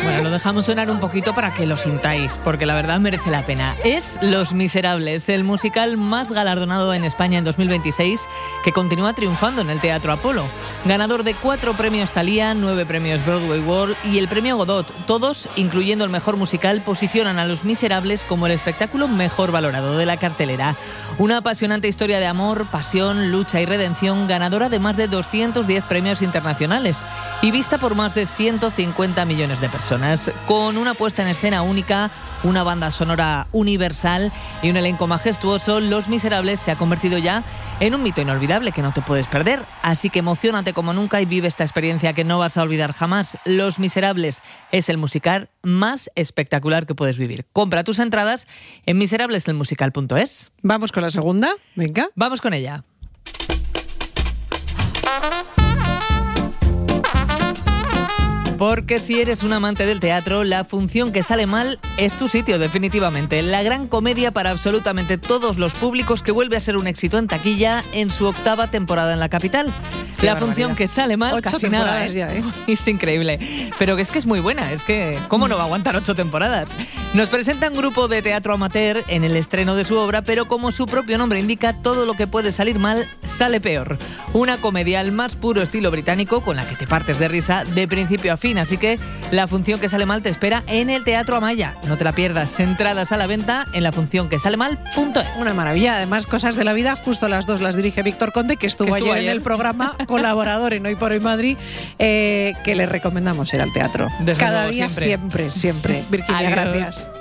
Bueno, lo dejamos sonar un poquito para que lo sintáis, porque la verdad merece la pena. Es Los Miserables, el musical más galardonado en España en 2026, que continúa triunfando en el Teatro Apolo. Ganador de 4 premios Thalía, 9 premios Broadway World y el premio Godot. Todos, incluyendo el mejor musical, posicionan a Los Miserables como el espectáculo mejor valorado de la cartelera. Una apasionante historia de amor, pasión, lucha y redención, ganadora de más de 210 premios internacionales y vista por más de 150 millones de personas. Con una puesta en escena única, una banda sonora universal y un elenco majestuoso, Los Miserables se ha convertido ya en un mito inolvidable que no te puedes perder. Así que emociónate como nunca y vive esta experiencia que no vas a olvidar jamás. Los Miserables es el musical más espectacular que puedes vivir. Compra tus entradas en miserableselmusical.es. Vamos con la segunda, venga. Vamos con ella. Porque si eres un amante del teatro, La función que sale mal es tu sitio, definitivamente. La gran comedia para absolutamente todos los públicos que vuelve a ser un éxito en taquilla en su 8ª temporada en la capital. Qué La barbaridad. función que sale mal, 8 casi nada, temporadas ya, ¿eh? Es increíble. Pero es que es muy buena, es que ¿cómo no va a aguantar 8 temporadas? Nos presenta un grupo de teatro amateur en el estreno de su obra, pero como su propio nombre indica, todo lo que puede salir mal, sale peor. Una comedia al más puro estilo británico, con la que te partes de risa de principio a fin. Así que La función que sale mal te espera en el Teatro Amaya. No te la pierdas. Entradas a la venta en lafuncionquesalemal.es. Una maravilla. Además, Cosas de la vida, justo las dos las dirige Víctor Conde, que estuvo ayer en el programa, colaborador en Hoy por Hoy Madrid, que le recomendamos ir al teatro. Desde Cada luego, día, siempre. Virginia, Adiós. gracias.